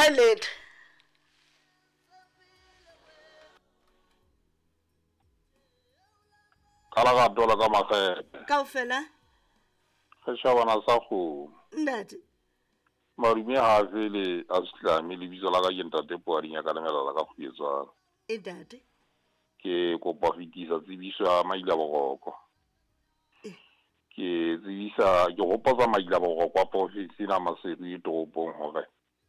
late kala ga dola ka magete kaofela ge shabana sa go ndati marumi ha fele a sitlame le bitso la ka ke ntate poadinya ka lemela ka khuetsana e date ke kopa fitisa tsebiso ya maila bogoko ke tsebisa ke gopotsa maila bogoko a province na Maseru e toropong gore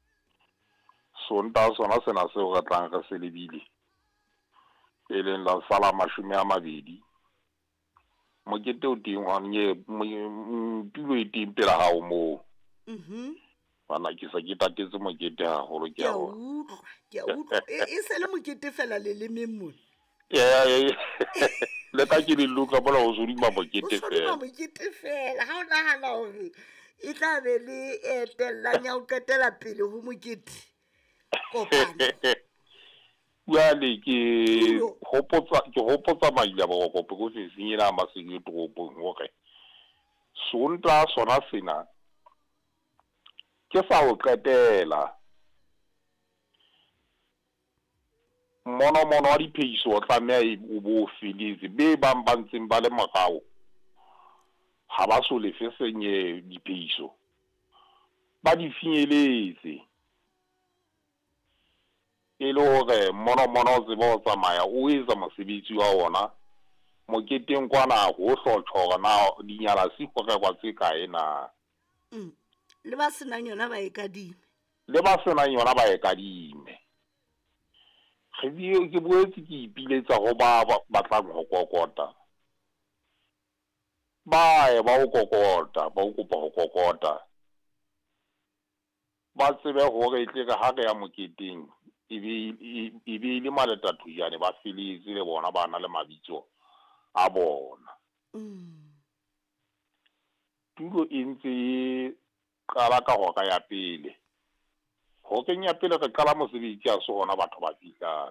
sonta sona sena seo re tlang re se lebile e leng la sala 20 mokete o teng wa nye tulo e teng pela hao mo bana ke sa ke tatetse mokete haholo ke a utlwa e se le mokete fela le memone le ka ke le luka bola o sodima mokete fela mokete fela ha o nahana hore e tla be le etella nya o qetela pele ho mokete kopana Yale ke hopotsa maila bogoko go se senyela Maseru toropong hore sonta sona sena ke sa o qetela mono wa diphehiso o tlameha o bo feletse be bang ba ntseng ba le morao ha ba so lefe senye diphehiso ba di finyeletse e le hore mono o tseba o tsamaya o etsa mosebetsi wa ona moketeng kwana go hlotshora na dinyala se go rekwa tse kae na le ba senang yona ba ekadime ke boetse ke ipiletsa go ba batlang go kokota ba o kokota ba o kopa go kokota ba tsebe gore e tle ka ha re ya moketeng e be le maletathujane ba feletse le bona ba na le mabitso a bona tulo e ntse qala ka go ka ya pele go kenya pele re qala mosebetsi a sona batho ba fihlang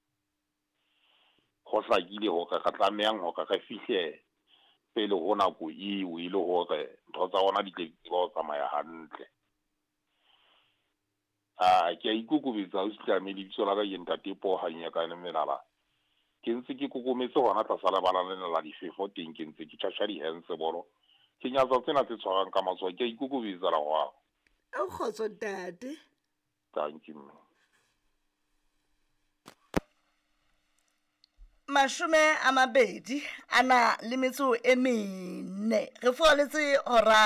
go hlakile go ka tlamehang go ka fihle pele go nako eo ile gore ntho tsa bona di tle ba o tsamaya hantle ke a ikokobetsa o sitlame le bitso la ka ke ntate Pohanya ka Melala ke ntse ke kokometse gona tla sala bana la difefo teng ke ntse ke tshasha di hands bolo ke nyatsa tsena tse tshwarang ka matsoa ke a ikokobetsa la go o khotso tate thank you 24 ana le metso e 4 re foletse hora